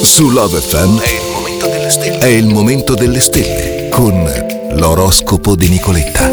Su Love FM è il momento delle stelle con l'oroscopo di Nicoletta.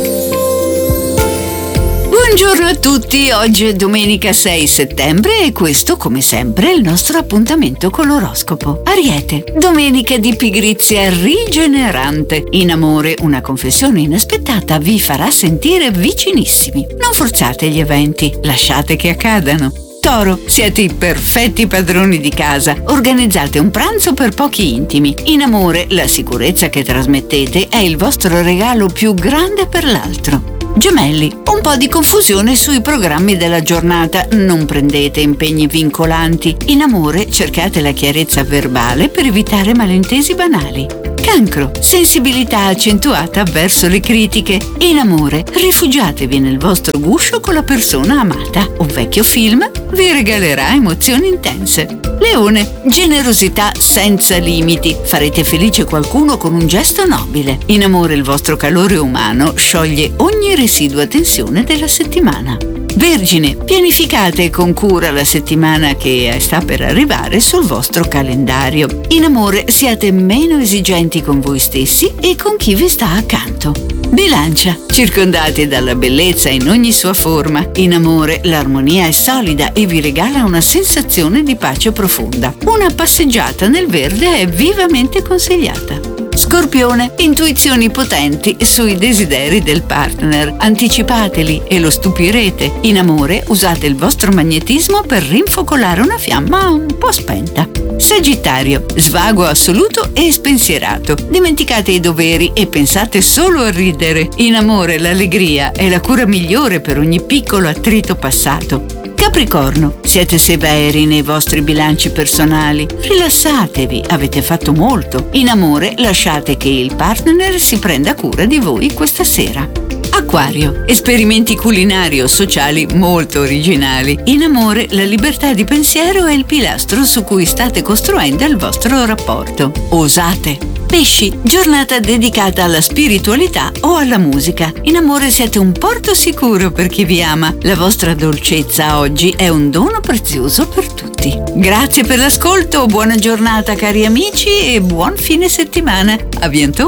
Buongiorno a tutti, oggi è domenica 6 settembre e questo, come sempre, è il nostro appuntamento con l'oroscopo. Ariete, domenica di pigrizia rigenerante. In amore, una confessione inaspettata vi farà sentire vicinissimi. Non forzate gli eventi, lasciate che accadano. Toro, siete i perfetti padroni di casa. Organizzate un pranzo per pochi intimi. In amore, la sicurezza che trasmettete è il vostro regalo più grande per l'altro. Gemelli, un po' di confusione sui programmi della giornata. Non prendete impegni vincolanti. In amore, cercate la chiarezza verbale per evitare malintesi banali. Cancro, sensibilità accentuata verso le critiche. In amore, rifugiatevi nel vostro guscio con la persona amata. Un vecchio film vi regalerà emozioni intense. Leone, generosità senza limiti. Farete felice qualcuno con un gesto nobile. In amore, il vostro calore umano scioglie ogni residua tensione della settimana. Vergine, pianificate con cura la settimana che sta per arrivare sul vostro calendario. In amore, siate meno esigenti con voi stessi e con chi vi sta accanto. Bilancia, circondati dalla bellezza in ogni sua forma. In amore, l'armonia è solida e vi regala una sensazione di pace profonda. Una passeggiata nel verde è vivamente consigliata. Scorpione, intuizioni potenti sui desideri del partner. Anticipateli e lo stupirete. In amore, usate il vostro magnetismo per rinfocolare una fiamma un po' spenta. Sagittario, svago assoluto e spensierato. Dimenticate i doveri e pensate solo a ridere. In amore, l'allegria è la cura migliore per ogni piccolo attrito passato. Capricorno, siete severi nei vostri bilanci personali. Rilassatevi, avete fatto molto. In amore, lasciate che il partner si prenda cura di voi questa sera. Acquario, esperimenti culinari o sociali molto originali. In amore, la libertà di pensiero è il pilastro su cui state costruendo il vostro rapporto. Osate. Pesci, giornata dedicata alla spiritualità o alla musica. In amore siete un porto sicuro per chi vi ama. La vostra dolcezza oggi è un dono prezioso per tutti. Grazie per l'ascolto, buona giornata cari amici e buon fine settimana. A bientôt!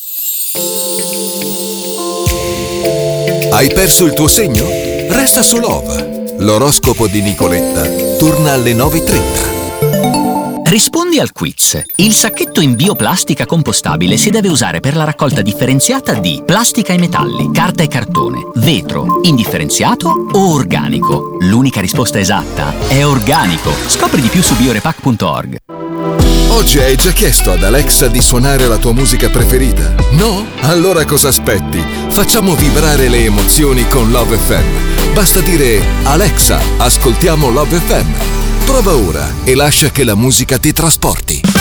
Hai perso il tuo segno? Resta su Love. L'oroscopo di Nicoletta torna alle 9:30. Rispondi al quiz. Il sacchetto in bioplastica compostabile si deve usare per la raccolta differenziata di plastica e metalli, carta e cartone, vetro, indifferenziato o organico. L'unica risposta esatta è organico. Scopri di più su biorepack.org. Oggi hai già chiesto ad Alexa di suonare la tua musica preferita? No? Allora cosa aspetti? Facciamo vibrare le emozioni con Love FM. Basta dire Alexa, ascoltiamo Love FM. Prova ora e lascia che la musica ti trasporti.